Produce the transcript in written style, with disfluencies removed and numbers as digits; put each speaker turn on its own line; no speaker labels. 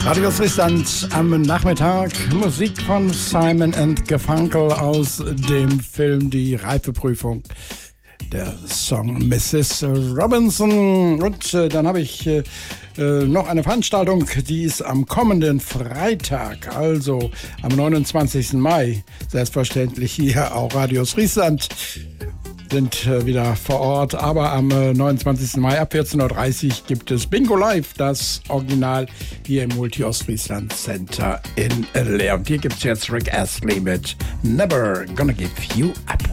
Radio Friesland am Nachmittag. Musik von Simon & Garfunkel aus dem Film Die Reifeprüfung. Der Song Mrs. Robinson. Und dann habe ich noch eine Veranstaltung, die ist am kommenden Freitag, also am 29. Mai. Selbstverständlich hier auch Radio Friesland sind wieder vor Ort, aber am 29. Mai ab 14.30 Uhr gibt es Bingo Live, das Original hier im Multi-Ostfriesland Center in Leer. Und hier gibt es jetzt Rick Astley mit Never Gonna Give You Up.